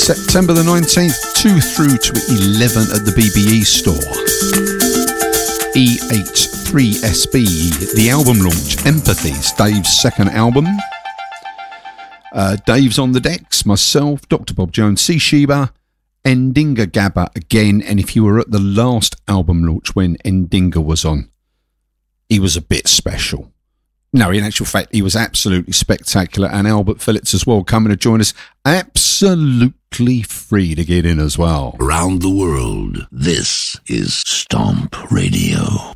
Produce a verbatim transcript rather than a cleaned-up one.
September the nineteenth, two through to eleven at the B B E store. E H three S B, the album launch, Empathies, Dave's second album. Uh, Dave's on the decks, myself, Doctor Bob Jones, C. Sheba, Ndinga Gabba again, and if you were at the last album launch when Ndinga was on, he was a bit special. No, in actual fact, he was absolutely spectacular, and Albert Phillips as well coming to join us, absolutely free to get in as well. Around the world, this is Stomp Radio.